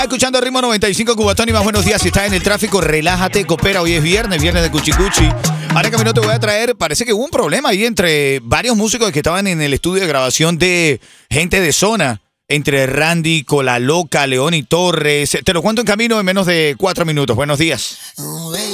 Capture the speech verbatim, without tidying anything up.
Escuchando el ritmo noventa y cinco Cubatón y más buenos días. Si estás en el tráfico, relájate, coopera. Hoy es viernes, viernes de Cuchicuchi. Ahora camino te voy a traer, parece que hubo un problema ahí entre varios músicos que estaban en el estudio de grabación de gente de zona. Entre Randy, Cola Loca, León y Torres. Te lo cuento en camino en menos de cuatro minutos. Buenos días.